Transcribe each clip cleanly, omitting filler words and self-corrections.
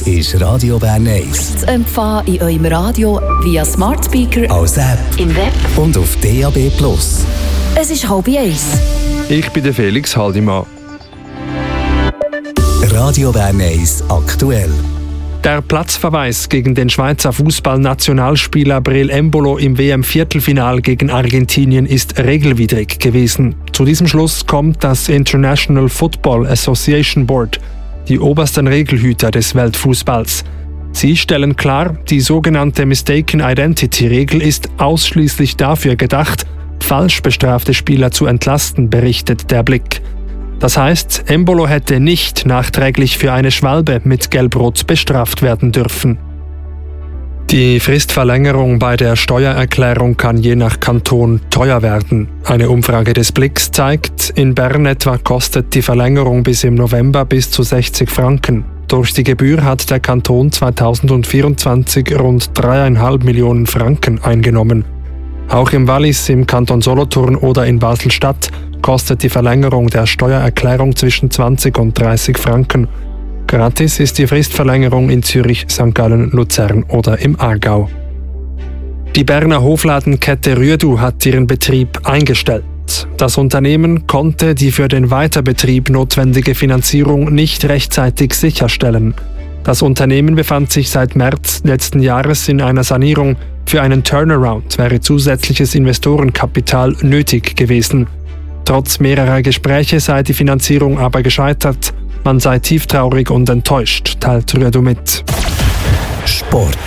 ist Radio Bern 1. Zu empfangen in eurem Radio via Smart Speaker, als App im Web und auf DAB+. Es ist 12:30. Ich bin der Felix Haldimann. Radio Bern 1 aktuell. Der Platzverweis gegen den Schweizer Fußballnationalspieler Breel Embolo im WM-Viertelfinal gegen Argentinien ist regelwidrig gewesen. Zu diesem Schluss kommt das International Football Association Board, die obersten Regelhüter des Weltfußballs. Sie stellen klar, die sogenannte Mistaken Identity-Regel ist ausschließlich dafür gedacht, falsch bestrafte Spieler zu entlasten, berichtet der Blick. Das heißt, Embolo hätte nicht nachträglich für eine Schwalbe mit Gelb-Rot bestraft werden dürfen. Die Fristverlängerung bei der Steuererklärung kann je nach Kanton teuer werden. Eine Umfrage des Blicks zeigt, in Bern etwa kostet die Verlängerung bis im November bis zu 60 Franken. Durch die Gebühr hat der Kanton 2024 rund 3,5 Millionen Franken eingenommen. Auch im Wallis, im Kanton Solothurn oder in Basel-Stadt kostet die Verlängerung der Steuererklärung zwischen 20 und 30 Franken. Gratis ist die Fristverlängerung in Zürich, St. Gallen, Luzern oder im Aargau. Die Berner Hofladenkette Rüedu hat ihren Betrieb eingestellt. Das Unternehmen konnte die für den Weiterbetrieb notwendige Finanzierung nicht rechtzeitig sicherstellen. Das Unternehmen befand sich seit März letzten Jahres in einer Sanierung. Für einen Turnaround wäre zusätzliches Investorenkapital nötig gewesen. Trotz mehrerer Gespräche sei die Finanzierung aber gescheitert. Man sei tieftraurig und enttäuscht, teilt Rüedu mit. Sport.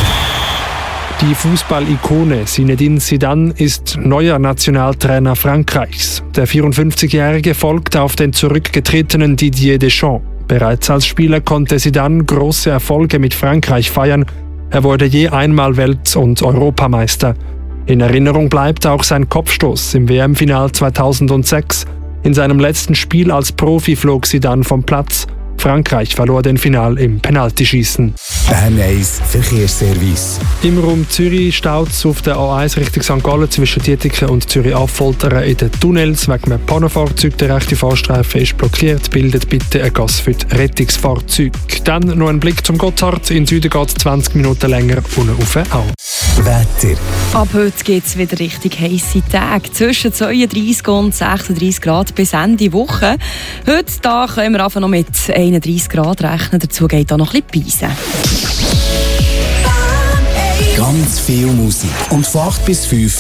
Die Fußball-Ikone Zinedine Zidane ist neuer Nationaltrainer Frankreichs. Der 54-Jährige folgt auf den zurückgetretenen Didier Deschamps. Bereits als Spieler konnte Zidane große Erfolge mit Frankreich feiern. Er wurde je einmal Welt- und Europameister. In Erinnerung bleibt auch sein Kopfstoß im WM-Final 2006. In seinem letzten Spiel als Profi flog Zidane vom Platz. Frankreich verlor den Final im Penaltyschießen. Bern 1 Verkehrsservice. Im Raum Zürich staut es auf der A1 Richtung St. Gallen zwischen Dietiken und Zürich-Affoltern in den Tunnels. Wegen einem Pannenfahrzeug, der rechte Fahrstreifen ist blockiert. Bildet bitte ein Gas für die Rettungsfahrzeuge. Dann noch ein Blick zum Gotthard. In Süden geht es 20 Minuten länger, unten rauf auch. Wetter. Ab heute geht es wieder richtig heisse Tage. Zwischen 32 und 36 Grad bis Ende Woche. Heute da können wir einfach noch mit 31 Grad rechnen. Dazu geht auch noch ein bisschen Beisen. Ganz viel Musik. Und von 8 bis 5